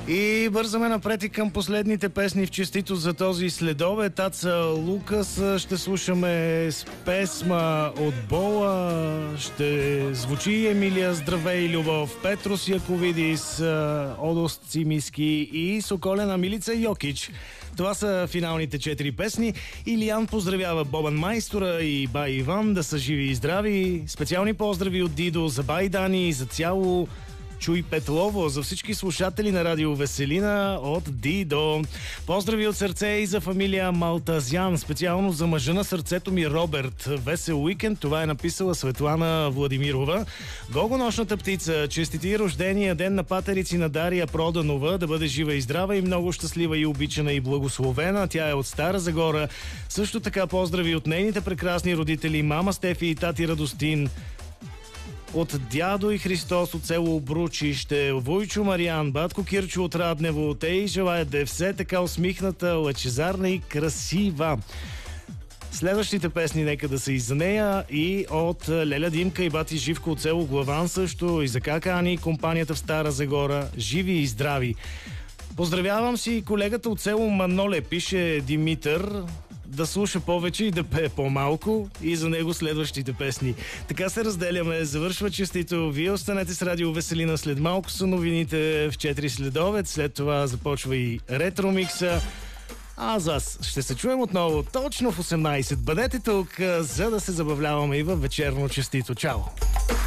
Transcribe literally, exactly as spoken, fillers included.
И бързаме напред и към последните песни в честито за този следобед. Аца Лукас ще слушаме с песма от Бола. Ще звучи Емилия Здравей Любов, Петрос Яковидис, Одос Цимиски и Соколена Милица Йокич. Това са финалните четири песни. Илиян поздравява Бобан Майстора и Бай Иван да са живи и здрави. Специални поздрави от Дидо за Бай Дани и за цяло Чуй Петлово, за всички слушатели на Радио Веселина от Дидо. Поздрави от сърце и за фамилия Малтазян, специално за мъжа на сърцето ми Роберт. Весел уикенд, това е написала Светлана Владимирова. Гого нощната птица, честити рождения ден на патерици на Дария Проданова, да бъде жива и здрава и много щастлива и обичана и благословена. Тя е от Стара Загора. Също така поздрави от нейните прекрасни родители мама Стефи и тати Радостин. От дядо и Христос от село Обручище, Войчо Мариан, батко Кирчо от Раднево, те и желаят да е все така усмихната, лъчезарна и красива. Следващите песни нека да са и за нея и от Леля Димка и бати Живко от село Главан също, и за Кака Ани и компанията в Стара Загора, живи и здрави. Поздравявам си колегата от село Маноле, пише Димитър, да слуша повече и да пее по-малко, и за него следващите песни. Така се разделяме, завършва честито. Вие останете с Радио Веселина, след малко са новините в четири следобед, след това започва и ретро микса. А аз вас ще се чуем отново точно в осемнайсет. Бъдете тук, за да се забавляваме и във вечерно честито. Чао!